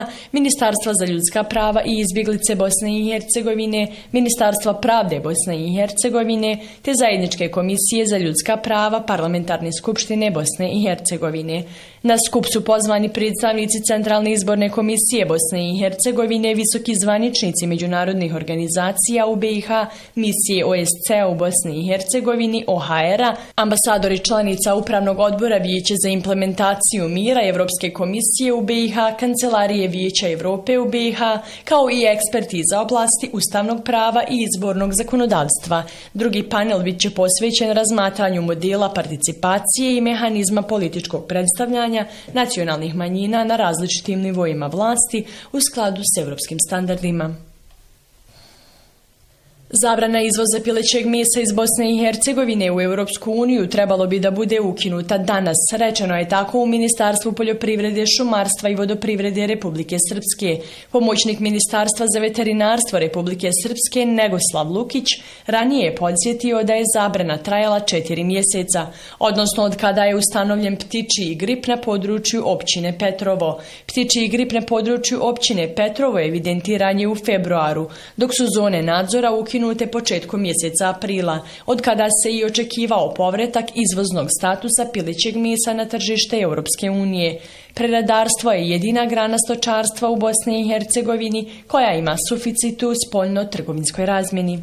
Ministarstva za ljudska prava i izbjeglice Bosne i Hercegovine, Ministarstva pravde Bosne i Hercegovine te Zajedničke komisije za ljudska prava Parlamentarne skupštine Bosne i Hercegovine. Na skup su pozvani predstavnici Centralne izborne komisije Bosne i Hercegovine, visoki zvaničnici međunarodnih organizacija u BiH, misije OSCE u Bosni i Hercegovini, OHR-a, ambasadori članica Upravnog odbora Vijeća za implementaciju mira Evropske komisije u BiH, Kancelarije Vijeća Evrope u BiH, kao i eksperti iz oblasti ustavnog prava i izbornog zakonodavstva. Drugi panel bit će posvećen razmatranju modela participacije i mehanizma političkog predstavljanja nacionalnih manjina na različitim nivoima vlasti u skladu s evropskim standardima. Zabrana izvoza pilećeg mesa iz Bosne i Hercegovine u Europsku uniju trebalo bi da bude ukinuta danas, rečeno je tako u Ministarstvu poljoprivrede, šumarstva i vodoprivrede Republike Srpske. Pomoćnik Ministarstva za veterinarstvo Republike Srpske Negoslav Lukić ranije je podsjetio da je zabrana trajala 4 mjeseca, odnosno od kada je ustanovljen ptičji grip na području općine Petrovo. Ptičji grip na području općine Petrovo evidentiran je u februaru, dok su zone nadzora ukinute početkom mjeseca aprila, od kada se i očekivao povratak izvoznog statusa pilećeg mesa na tržište Europske unije. Preradarstvo je jedina grana stočarstva u Bosni i Hercegovini koja ima suficit u spoljno-trgovinskoj razmjeni.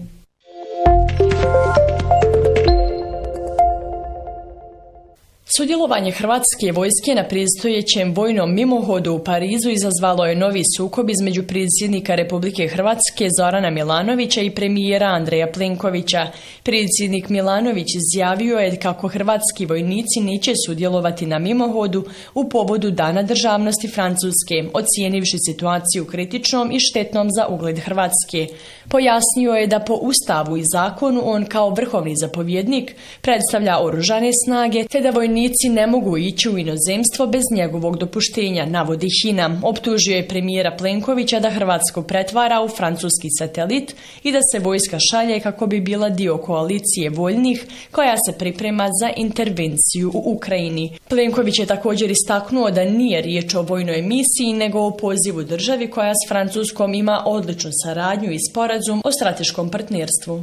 Sudjelovanje hrvatske vojske na predstojećem vojnom mimohodu u Parizu izazvalo je novi sukob između predsjednika Republike Hrvatske Zorana Milanovića i premijera Andreja Plenkovića. Predsjednik Milanović izjavio je kako hrvatski vojnici neće sudjelovati na mimohodu u povodu Dana državnosti Francuske, ocijenivši situaciju kritičnom i štetnom za ugled Hrvatske. Pojasnio je da po Ustavu i zakonu on kao vrhovni zapovjednik predstavlja oružane snage, te da vojnici ne mogu ići u inozemstvo bez njegovog dopuštenja, navodi HINA. Optužio je premijera Plenkovića da Hrvatsku pretvara u francuski satelit i da se vojska šalje kako bi bila dio koalicije voljnih koja se priprema za intervenciju u Ukrajini. Plenković je također istaknuo da nije riječ o vojnoj misiji nego o pozivu državi koja s Francuskom ima odličnu saradnju i sporazum o strateškom partnerstvu.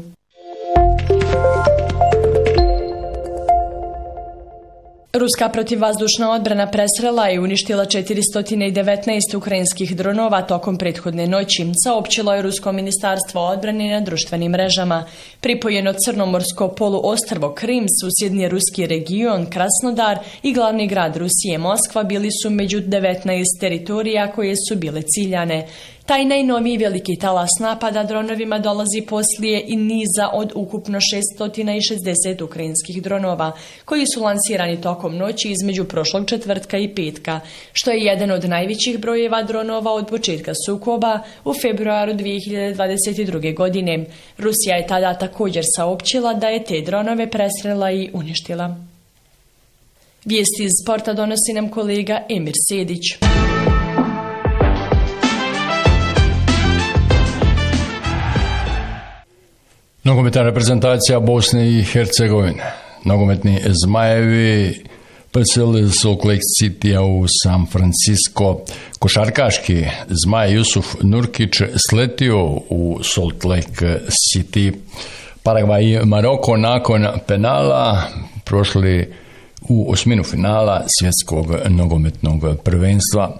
Ruska protivvazdušna odbrana presrela i uništila 419 ukrajinskih dronova tokom prethodne noći, saopćilo je Rusko ministarstvo odbrane na društvenim mrežama. Pripojeno Crnomorsko poluostrvo Krim, susjedni ruski region Krasnodar i glavni grad Rusije Moskva bili su među 19 teritorija koje su bile ciljane. Taj najnoviji veliki talas napada dronovima dolazi poslije i niza od ukupno 660 ukrajinskih dronova, koji su lansirani tokom noći između prošlog četvrtka i petka, što je jedan od najvećih brojeva dronova od početka sukoba u februaru 2022. godine. Rusija je tada također saopćila da je te dronove presrela i uništila. Vijesti iz sporta donosi nam kolega Emir Sedić. Nogometna reprezentacija Bosne i Hercegovine. Nogometni Zmajevi preselili Salt Lake City u San Francisco. Košarkaški Zmaj Jusuf Nurkić sletio u Salt Lake City. Paragvaj i Maroko nakon penala prošli u osminu finala svjetskog nogometnog prvenstva.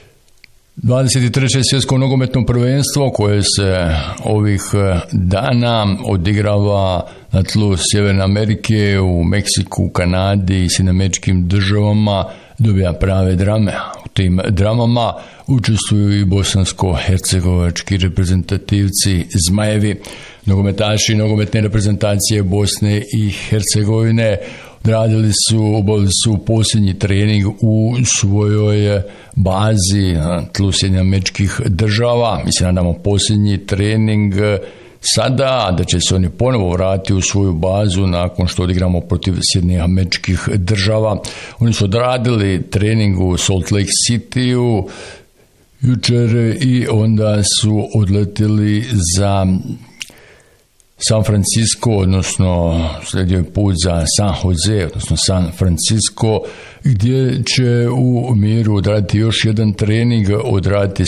23. svjetsko nogometno prvenstvo koje se ovih dana odigrava na tlu Sjeverne Amerike, u Meksiku, Kanadi i Sjedinjenim Državama dobija prave drame. U tim dramama učestvuju i bosansko-hercegovački reprezentativci Zmajevi. Nogometaši nogometne reprezentacije Bosne i Hercegovine obavili su posljednji trening u svojoj bazi na tlu Sjedinjenih Država. Mi se nadamo posljednji trening sada, da će se oni ponovo vratiti u svoju bazu nakon što odigramo protiv Sjedinjenih Država. Oni su odradili trening u Salt Lake City jučer i onda su odletili za San Francisco, odnosno sledio je put za San Jose, odnosno San Francisco, gdje će u miru odraditi još jedan trening, odraditi